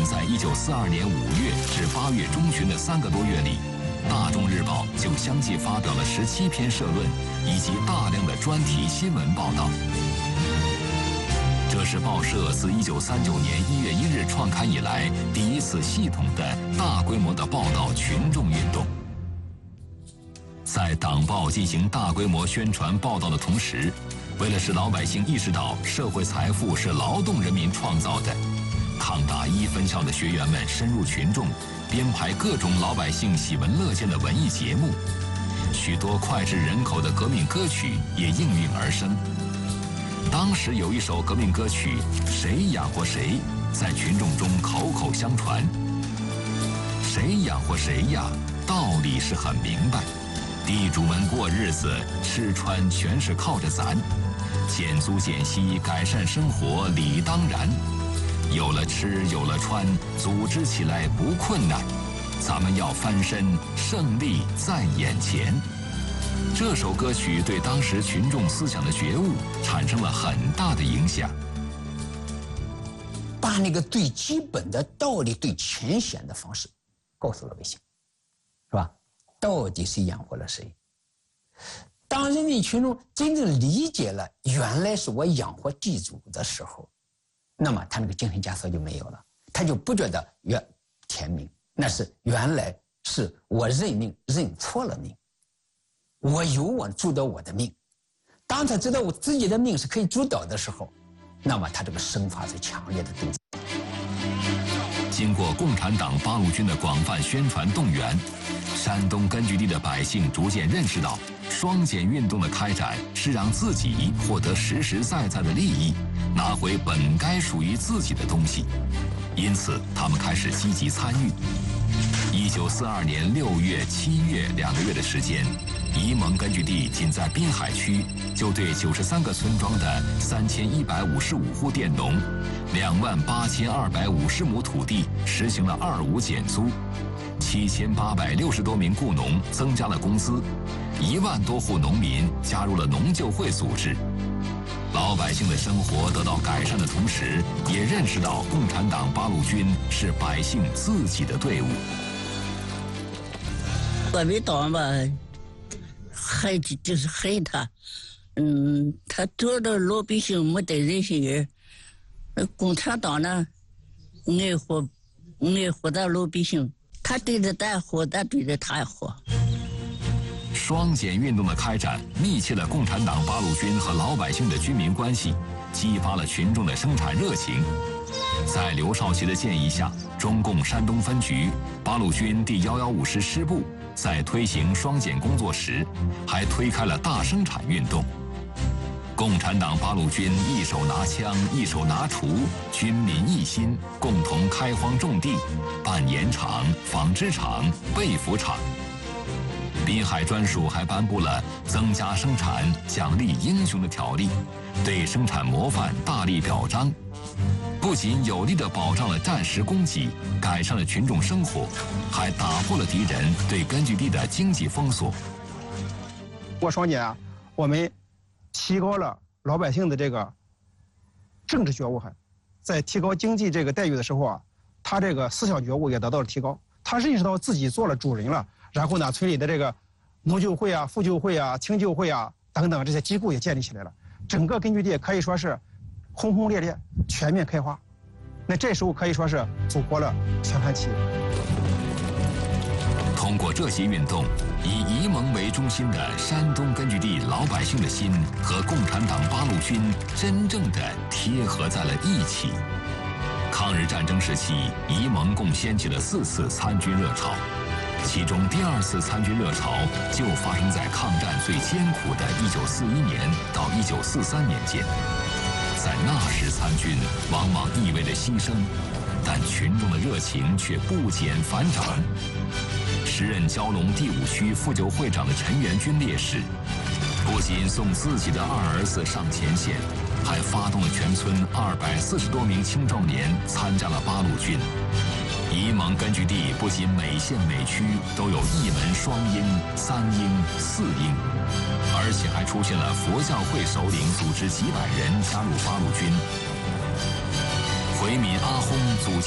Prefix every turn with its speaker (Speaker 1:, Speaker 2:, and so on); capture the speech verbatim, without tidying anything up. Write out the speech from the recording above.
Speaker 1: 在一九四二年五月至八月中旬的三个多月里，《大众日报》就相继发表了十七篇社论以及大量的专题新闻报道。这是报社自一九三九年一月一日创刊以来第一次系统的大规模的报道群众运动。在党报进行大规模宣传报道的同时，为了使老百姓意识到社会财富是劳动人民创造的，抗大一分校的学员们深入群众，编排各种老百姓喜闻乐见的文艺节目，许多脍炙人口的革命歌曲也应运而生。当时有一首革命歌曲《谁养活谁》在群众中口口相传。谁养活谁呀？道理是很明白，地主们过日子吃穿全是靠着咱，减租减息改善生活理当然，有了吃有了穿，组织起来不困难，咱们要翻身，胜利在眼前。这首歌曲对当时群众思想的觉悟产生了很大的影响，
Speaker 2: 把那个最基本的道理、最浅显的方式告诉了百姓，是吧？到底谁养活了谁？当人民群众真正理解了原来是我养活地主的时候，那么他那个精神枷锁就没有了，他就不觉得原天命，那是原来是我认命认错了命，我有我主导我的命。当他知道我自己的命是可以主导的时候，那么他这个生发最强烈的对策。
Speaker 1: 经过共产党八路军的广泛宣传动员，山东根据地的百姓逐渐认识到，双减运动的开展是让自己获得实实在在的利益，拿回本该属于自己的东西。因此，他们开始积极参与。一九四二年六月、七月两个月的时间，沂蒙根据地仅在滨海区就对九十三个村庄的三千一百五十五户佃农、两万八千二百五十亩土地实行了二五减租，七千八百六十多名雇农增加了工资，一万多户农民加入了农救会组织。老百姓的生活得到改善的同时，也认识到共产党八路军是百姓自己的队伍。
Speaker 3: 国民党吧，害就是害他，嗯，他做的老百姓没得人心眼儿。共产党呢，爱护爱护的老百姓，他对着咱好，咱对着他好。
Speaker 1: 双减运动的开展，密切了共产党八路军和老百姓的军民关系，激发了群众的生产热情。在刘少奇的建议下，中共山东分局、八路军第一一五师师部在推行双减工作时，还推开了大生产运动。共产党八路军一手拿枪，一手拿锄，军民一心，共同开荒种地，办盐厂、纺织厂、被服厂。滨海专署还颁布了增加生产、奖励英雄的条例，对生产模范大力表彰。不仅有力地保障了战时供给，改善了群众生活，还打破了敌人对根据地的经济封锁。
Speaker 4: 过双减啊，我们提高了老百姓的这个政治觉悟，还在提高经济这个待遇的时候啊，他这个思想觉悟也得到了提高。他认识到自己做了主人了，然后呢，村里的这个农救会啊、妇救会啊、青救会啊等等这些机构也建立起来了，整个根据地可以说是轰轰烈烈、全面开花。那这时候可以说是走过了全盘期。
Speaker 1: 通过这些运动，以沂蒙为中心的山东根据地老百姓的心和共产党八路军真正的贴合在了一起。抗日战争时期，沂蒙共掀起了四次参军热潮，其中第二次参军热潮就发生在抗战最艰苦的一九四一年到一九四三年间。在那时参军往往意味着牺牲，但群众的热情却不减反涨。时任蛟龙第五区妇救会长的陈元军烈士，不仅送自己的二儿子上前线，还发动了全村二百四十多名青壮年参加了八路军。沂蒙根据地不仅每县每区都有一门双英、三英、四英，而且还出现了佛教会首领组织几百人加入八路军。回民阿訇组建